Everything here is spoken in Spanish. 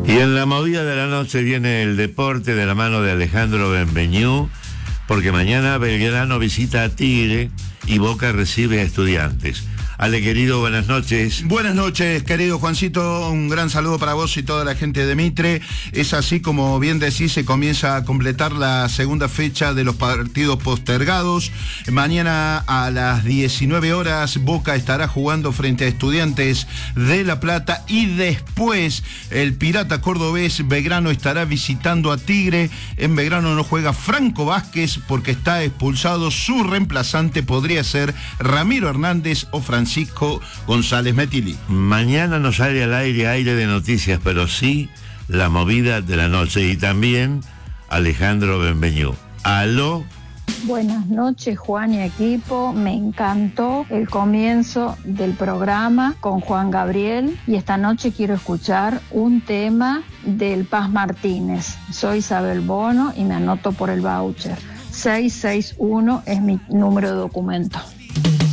Y en la movida de la noche viene el deporte de la mano de Alejandro Benveñú, porque mañana Belgrano visita a Tigre y Boca recibe a Estudiantes. Ale, querido, buenas noches. Buenas noches, querido Juancito, un gran saludo para vos y toda la gente de Mitre. Es así como bien decís, se comienza a completar la segunda fecha de los partidos postergados. Mañana a las 19 horas Boca estará jugando frente a Estudiantes de La Plata y después el Pirata Cordobés Belgrano estará visitando a Tigre. En Belgrano no juega Franco Vázquez porque está expulsado. Su reemplazante podría ser Ramiro Hernández o Francisco González Metilli. Mañana no sale al aire de noticias, pero sí la movida de la noche y también Alejandro Benveñú. Aló. Buenas noches, Juan y equipo. Me encantó el comienzo del programa con Juan Gabriel y esta noche quiero escuchar un tema del Paz Martínez. Soy Isabel Bono y me anoto por el voucher. 661 es mi número de documento.